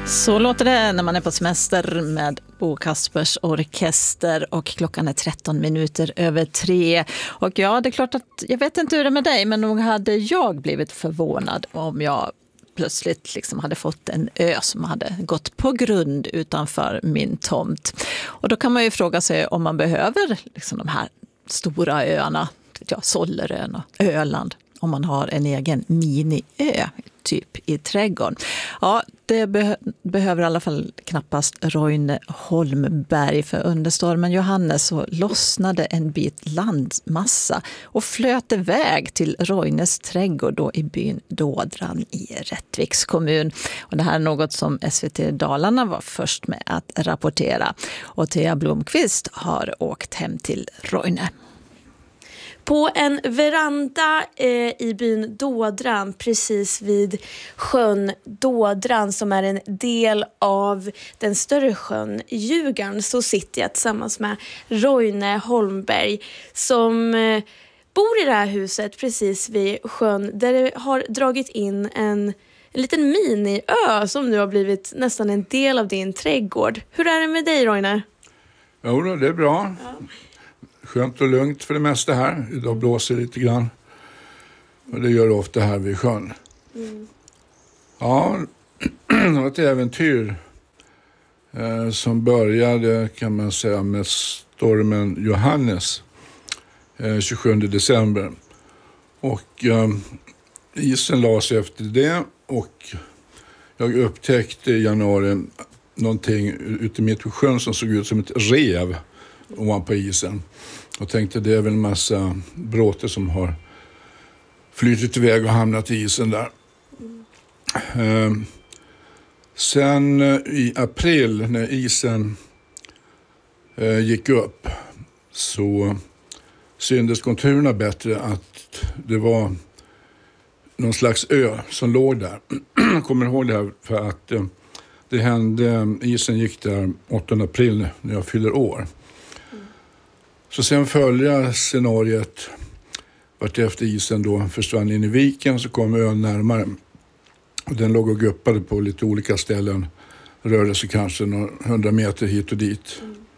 Så låter det när man är på semester med Bo Kaspers orkester och klockan är 13 minuter över 3. Och ja, det är klart att jag vet inte hur det är med dig, men nog hade jag blivit förvånad om jag plötsligt liksom hade fått en ö som hade gått på grund utanför min tomt. Och då kan man ju fråga sig om man behöver liksom de här stora öarna, Sollerön och Öland, om man har en egen mini-ö typ i trädgården. Ja, det behöver i alla fall knappast Roine Holmberg, för under stormen Johannes så lossnade en bit landmassa och flöt iväg till Roines trädgård då i byn Dådran i Rättviks kommun. Och det här är något som SVT Dalarna var först med att rapportera. Och Thea Blomqvist har åkt hem till Roine. På en veranda i byn Dådran, precis vid sjön Dådran som är en del av den större sjön Ljugarn, så sitter jag tillsammans med Roine Holmberg som bor i det här huset precis vid sjön, där det har dragit in en liten miniö som nu har blivit nästan en del av din trädgård. Hur är det med dig, Roine? Jo, det är bra. Ja. Skönt och lugnt för det mesta här. Idag blåser lite grann. Och det gör det ofta här vid sjön. Mm. Ja, det var ett äventyr som började, kan man säga, med stormen Johannes 27 december. Och isen la sig efter det, och jag upptäckte i januari någonting ute mitt på sjön som såg ut som ett rev ovanpå isen. Och tänkte det är väl en massa bråte som har flyttit iväg och hamnat i isen där. Sen i april när isen gick upp så syntes konturerna bättre, att det var någon slags ö som låg där. Jag kommer ihåg det här för att det hände, isen gick där 8 april när jag fyller år. Så sen följde scenariet vart efter isen då försvann in i viken, så kom ön närmare. Och den låg och guppade på lite olika ställen. Rörde sig kanske några 100 meter hit och dit.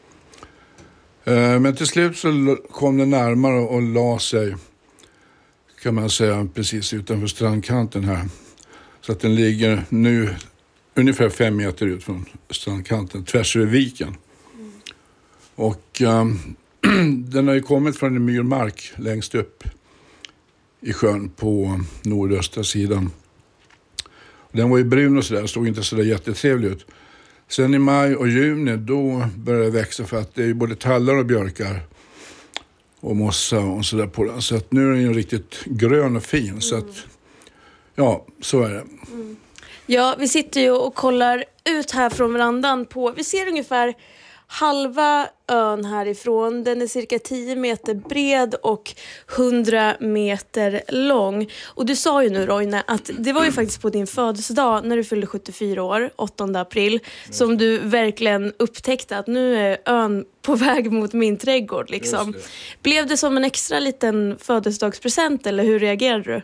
Men till slut så kom den närmare och la sig, kan man säga, precis utanför strandkanten här. Så att den ligger nu ungefär 5 meter ut från strandkanten, tvärs över viken. Och den har ju kommit från en myrmark längst upp i sjön på nordöstra sidan. Den var ju brun och sådär, såg inte sådär jättetrevlig ut. Sen i maj och juni då började det växa, för att det är ju både tallar och björkar och mossa och sådär på den. Så att nu är den ju riktigt grön och fin. Så att, ja, så är det. Mm. Ja, vi sitter ju och kollar ut här från verandan på, vi ser ungefär halva ön härifrån. Den är cirka 10 meter bred och 100 meter lång. Och du sa ju nu, Roine, att det var ju faktiskt på din födelsedag när du fyllde 74 år, 8 april, som du verkligen upptäckte att nu är ön på väg mot min trädgård liksom. Blev det som en extra liten födelsedagspresent, eller hur reagerade du?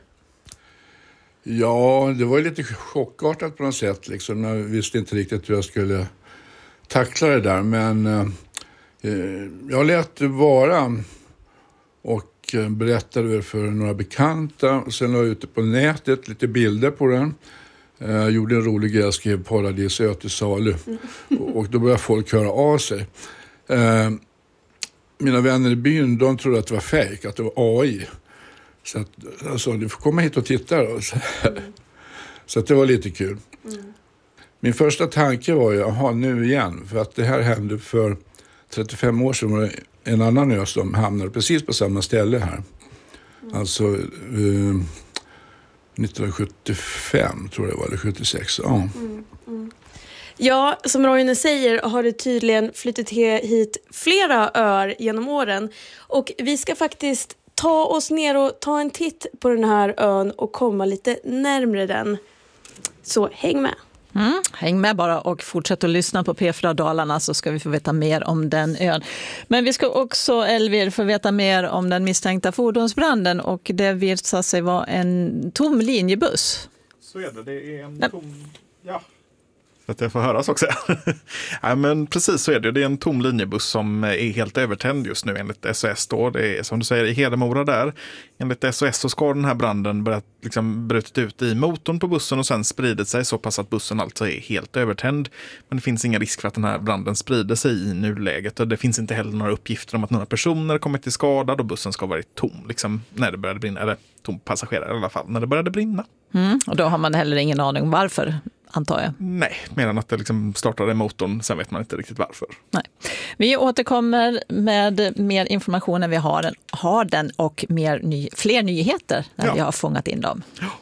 Ja, det var ju lite chockartat på något sätt liksom. Jag visste inte riktigt hur jag skulle tackla det där, men jag lät det vara och berättade för några bekanta, och sen la jag ute på nätet lite bilder på den. Jag gjorde en rolig grej, jag skrev paradisö till salu och då började folk höra av sig. Mina vänner i byn, de trodde att det var fake, att det var AI. Så att, alltså, du får komma hit och titta då. Så att det var lite kul. Min första tanke var ju, jaha, nu igen. För att det här hände för 35 år sedan, var det en annan ö som hamnade precis på samma ställe här. Alltså 1975 tror jag det var, eller 76. Ja. Ja, som Roine säger har det tydligen flyttat hit flera öar genom åren. Och vi ska faktiskt ta oss ner och ta en titt på den här ön och komma lite närmare den. Så häng med. Häng med bara och fortsätt att lyssna på P4 Dalarna, så ska vi få veta mer om den ön. Men vi ska också, Elvir, få veta mer om den misstänkta fordonsbranden, och det visar sig vara en tom linjebuss. Så är det, det är en tom... Ja. Så att jag får höras också. Ja, men precis så är det. Det är en tom linjebuss som är helt övertänd just nu enligt SOS. Då. Det är som du säger i Hedemora där. Enligt SOS så ska den här branden börjat brutit ut i motorn på bussen och sen spridit sig så pass att bussen alltså är helt övertänd. Men det finns ingen risk för att den här branden sprider sig i nuläget. Och det finns inte heller några uppgifter om att några personer kommit till skada och bussen ska vara tom när det började brinna. Eller tom passagerare i alla fall när det började brinna. Och då har man heller ingen aning om varför, antar jag. Nej, mer än att det startade motorn, sen vet man inte riktigt varför. Nej. Vi återkommer med mer information när vi har den och fler nyheter när vi har fångat in dem. Ja.